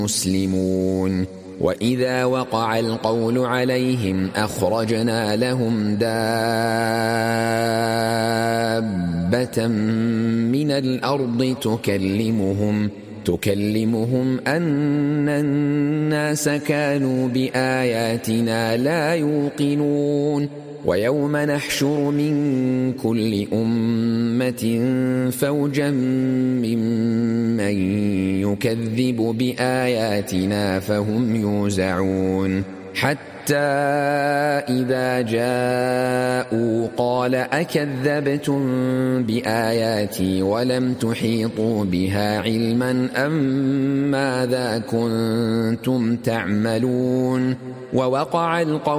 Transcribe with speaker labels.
Speaker 1: مسلمون وإذا وقع القول عليهم أخرجنا لهم دابة من الأرض تكلمهم أن الناس كانوا بآياتنا لا يوقنون ويوم نحشر من كل أمة فوجا ممن يكذب بآياتنا فهم يوزعون حتى إذا جاءوا قال أكذبتم بآياتي ولم تحيطوا بها علما أم ماذا كنتم تعملون ووقع القول